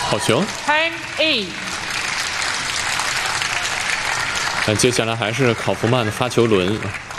好球。 Home E。 那接下来还是考夫曼的发球轮。